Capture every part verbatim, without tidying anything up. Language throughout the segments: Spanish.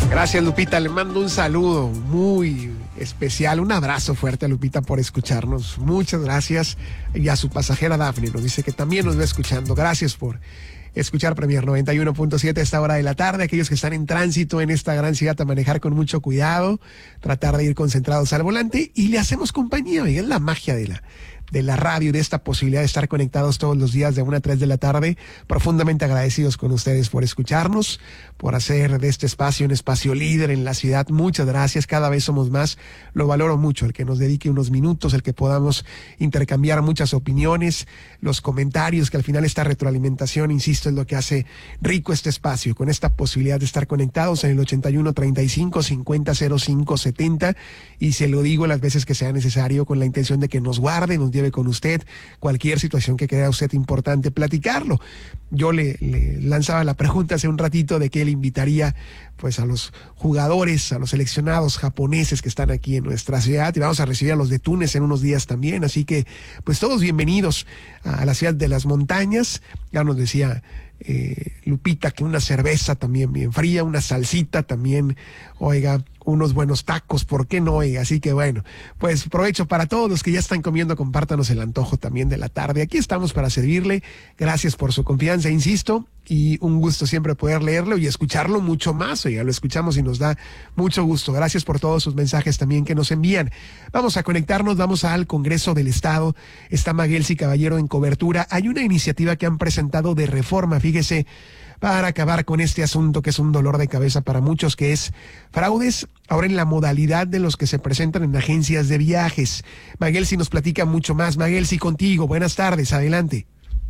Gracias, Lupita, le mando un saludo muy especial, un abrazo fuerte a Lupita por escucharnos, muchas gracias, y a su pasajera Dafne nos dice que también nos va escuchando, gracias por escuchar Premier noventa y uno punto siete a esta hora de la tarde. Aquellos que están en tránsito en esta gran ciudad, a manejar con mucho cuidado, tratar de ir concentrados al volante, y le hacemos compañía, Miguel, la magia de la de la radio, de esta posibilidad de estar conectados todos los días de una a tres de la tarde. Profundamente agradecidos con ustedes por escucharnos, por hacer de este espacio un espacio líder en la ciudad. Muchas gracias, cada vez somos más. Lo valoro mucho, el que nos dedique unos minutos, el que podamos intercambiar muchas opiniones, los comentarios, que al final esta retroalimentación, insisto, es lo que hace rico este espacio, con esta posibilidad de estar conectados en el ochenta y uno treinta y cinco cincuenta cero cinco setenta, y se lo digo las veces que sea necesario, con la intención de que nos guarde, nos lleve con usted cualquier situación que crea usted importante platicarlo. Yo le, le lanzaba la pregunta hace un ratito de que él invitaría pues a los jugadores, a los seleccionados japoneses que están aquí en nuestra ciudad, y vamos a recibir a los de Túnez en unos días también, así que pues todos bienvenidos a la ciudad de las montañas. Ya nos decía eh, Lupita que una cerveza también bien fría, una salsita también, oiga, unos buenos tacos, ¿por qué no? Oiga, así que bueno, pues provecho para todos los que ya están comiendo, compártanos el antojo también de la tarde. Aquí estamos para servirle, gracias por su confianza, insisto, y un gusto siempre poder leerlo y escucharlo mucho más. Oiga, lo escuchamos y nos da mucho gusto. Gracias por todos sus mensajes también que nos envían. Vamos a conectarnos, vamos al Congreso del Estado. Está Maguelsi Caballero en cobertura. Hay una iniciativa que han presentado de reforma, fíjese, para acabar con este asunto que es un dolor de cabeza para muchos, que es fraudes, ahora en la modalidad de los que se presentan en agencias de viajes. Maguelsi nos platica mucho más. Maguelsi, contigo, buenas tardes, adelante.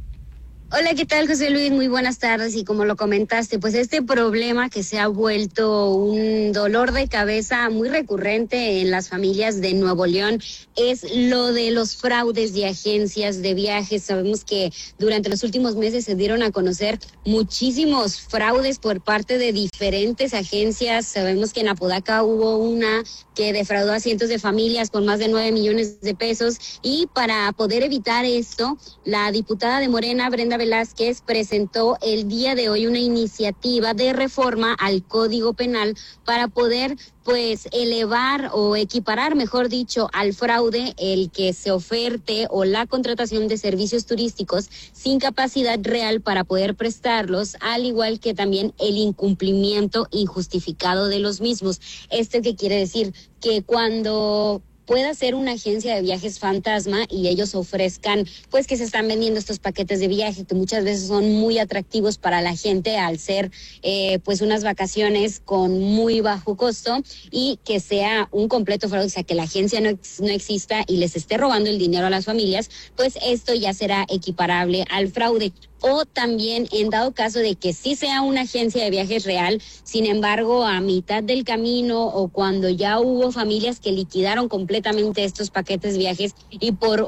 Hola, ¿qué tal, José Luis? Muy buenas tardes. Y como lo comentaste, pues este problema que se ha vuelto un dolor de cabeza muy recurrente en las familias de Nuevo León es lo de los fraudes de agencias de viajes. Sabemos que durante los últimos meses se dieron a conocer muchísimos fraudes por parte de diferentes agencias. Sabemos que en Apodaca hubo una que defraudó a cientos de familias con más de nueve millones de pesos, y para poder evitar esto, la diputada de Morena, Brenda Velázquez, presentó el día de hoy una iniciativa de reforma al Código Penal para poder pues elevar o equiparar, mejor dicho, al fraude el que se oferte o la contratación de servicios turísticos sin capacidad real para poder prestarlos, al igual que también el incumplimiento injustificado de los mismos. ¿Esto qué quiere decir? Que cuando pueda ser una agencia de viajes fantasma y ellos ofrezcan, pues que se están vendiendo estos paquetes de viaje que muchas veces son muy atractivos para la gente al ser eh, pues unas vacaciones con muy bajo costo, y que sea un completo fraude, o sea, que la agencia no, no exista y les esté robando el dinero a las familias, pues esto ya será equiparable al fraude. O también, en dado caso de que sí sea una agencia de viajes real, sin embargo, a mitad del camino o cuando ya hubo familias que liquidaron completamente estos paquetes de viajes y por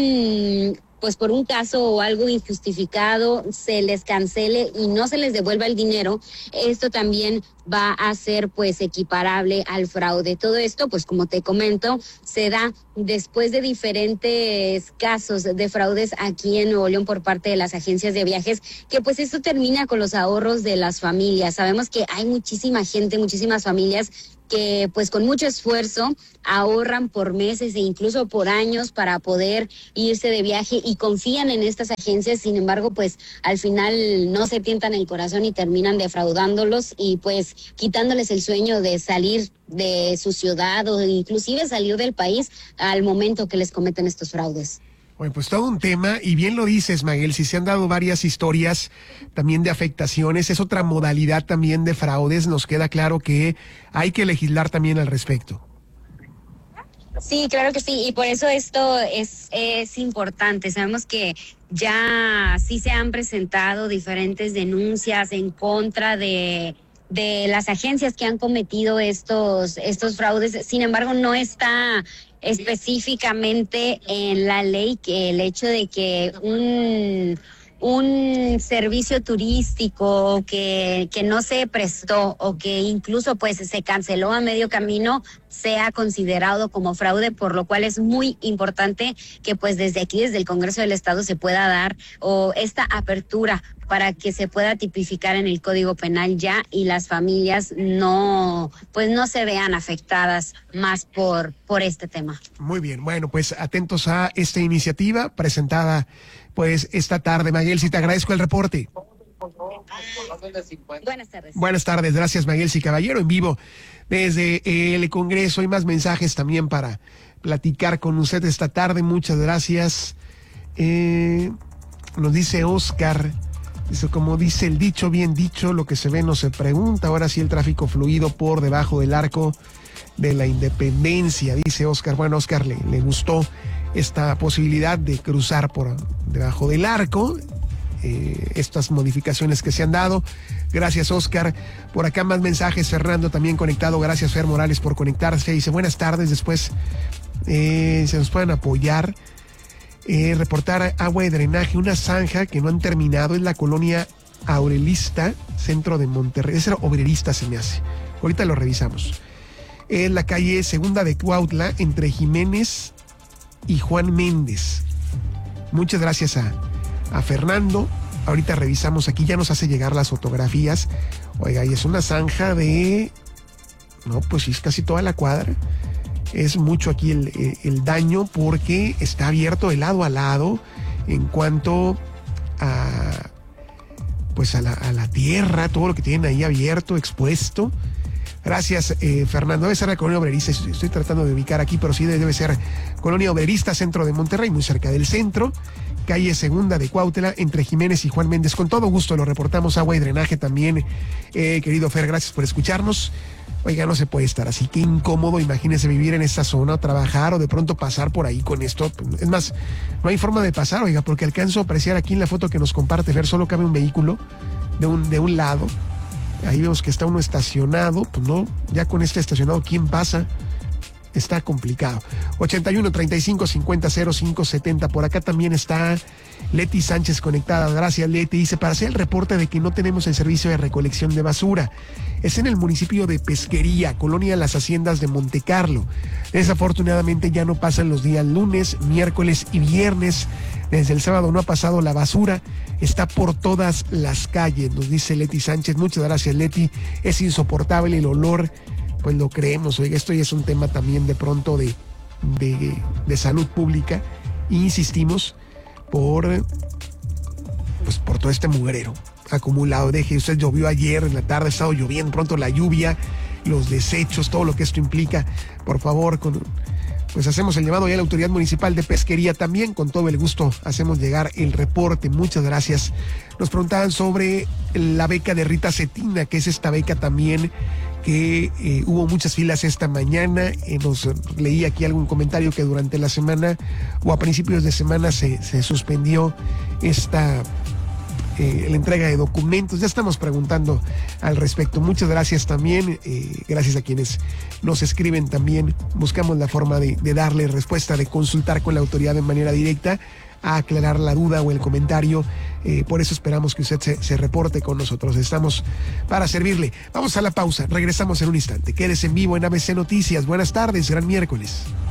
un pues por un caso o algo injustificado se les cancele y no se les devuelva el dinero, esto también va a ser pues equiparable al fraude. Todo esto, pues como te comento, se da después de diferentes casos de fraudes aquí en Nuevo León por parte de las agencias de viajes, que pues esto termina con los ahorros de las familias. Sabemos que hay muchísima gente, muchísimas familias que pues con mucho esfuerzo ahorran por meses e incluso por años para poder irse de viaje y confían en estas agencias. Sin embargo, pues al final no se tientan el corazón y terminan defraudándolos y pues quitándoles el sueño de salir de su ciudad o inclusive salir del país al momento que les cometen estos fraudes. Bueno, pues todo un tema, y bien lo dices, Maguel, si se han dado varias historias también de afectaciones, es otra modalidad también de fraudes, nos queda claro que hay que legislar también al respecto. Sí, claro que sí, y por eso esto es, es importante. Sabemos que ya sí se han presentado diferentes denuncias en contra de... de las agencias que han cometido estos estos fraudes. Sin embargo, no está específicamente en la ley que el hecho de que un un servicio turístico que que no se prestó o que incluso pues se canceló a medio camino sea considerado como fraude, por lo cual es muy importante que pues desde aquí, desde el Congreso del Estado, se pueda dar o esta apertura para que se pueda tipificar en el Código Penal ya y las familias no, pues no se vean afectadas más por, por este tema. Muy bien, bueno, pues atentos a esta iniciativa presentada pues esta tarde. Maguelsi, te agradezco el reporte. Buenas tardes. Buenas tardes, gracias Maguelsi Caballero, en vivo desde el Congreso. Hay más mensajes también para platicar con usted esta tarde, muchas gracias. Eh, nos dice Oscar, dice, como dice el dicho, bien dicho, lo que se ve no se pregunta. Ahora sí el tráfico fluido por debajo del Arco de la Independencia, dice Oscar. Bueno, Oscar le, le gustó esta posibilidad de cruzar por debajo del Arco. Eh, estas modificaciones que se han dado. Gracias, Oscar. Por acá más mensajes. Fernando también conectado. Gracias, Fer Morales, por conectarse. Dice, buenas tardes. Después eh, se nos pueden apoyar. Eh, reportar agua de drenaje, una zanja que no han terminado. Es la colonia Aurelista, centro de Monterrey. Ese era Obrerista, se me hace. Ahorita lo revisamos. Es la calle Segunda de Cuautla, entre Jiménez y Juan Méndez. Muchas gracias a a Fernando. Ahorita revisamos aquí, ya nos hace llegar las fotografías. Oiga, y es una zanja de... No, pues sí, es casi toda la cuadra. Es mucho aquí el, el daño porque está abierto de lado a lado en cuanto a... Pues a la, a la tierra, todo lo que tienen ahí abierto, expuesto. Gracias, eh, Fernando. Debe ser la colonia obrerista. Estoy tratando de ubicar aquí, pero sí debe ser colonia obrerista, centro de Monterrey, muy cerca del centro. Calle Segunda de Cuautla, entre Jiménez y Juan Méndez. Con todo gusto lo reportamos. Agua y drenaje también. Eh, querido Fer, gracias por escucharnos. Oiga, no se puede estar así, qué incómodo. Imagínese vivir en esta zona, o trabajar, o de pronto pasar por ahí con esto. Es más, no hay forma de pasar, oiga, porque alcanzo a apreciar aquí en la foto que nos comparte Fer, solo cabe un vehículo de un, de un lado. Ahí vemos que está uno estacionado, pues no, ya con este estacionado, ¿quién pasa? Está complicado. ochenta y uno, treinta y cinco, cincuenta, cero cinco, setenta. Por acá también está Leti Sánchez conectada. Gracias, Leti. Dice, para hacer el reporte de que no tenemos el servicio de recolección de basura. Es en el municipio de Pesquería, colonia Las Haciendas de Montecarlo. Desafortunadamente ya no pasan los días lunes, miércoles y viernes. Desde el sábado no ha pasado la basura. Está por todas las calles, nos dice Leti Sánchez. Muchas gracias, Leti. Es insoportable el olor. Pues lo creemos, oiga, esto ya es un tema también de pronto de, de, de salud pública. E insistimos por, pues por todo este mugrero acumulado. Deje, usted llovió ayer en la tarde, ha estado lloviendo, pronto la lluvia, los desechos, todo lo que esto implica. Por favor, con, pues hacemos el llamado ya a la autoridad municipal de Pesquería también. Con todo el gusto hacemos llegar el reporte. Muchas gracias. Nos preguntaban sobre la beca de Rita Cetina, que es esta beca también que eh, hubo muchas filas esta mañana. Eh, nos leí aquí algún comentario que durante la semana o a principios de semana se, se suspendió esta eh, la entrega de documentos. Ya estamos preguntando al respecto. Muchas gracias también, eh, gracias a quienes nos escriben también. Buscamos la forma de, de darle respuesta, de consultar con la autoridad de manera directa, a aclarar la duda o el comentario. Eh, por eso esperamos que usted se, se reporte con nosotros. Estamos para servirle. Vamos a la pausa. Regresamos en un instante. Quédese en vivo en A B C Noticias. Buenas tardes. Gran miércoles.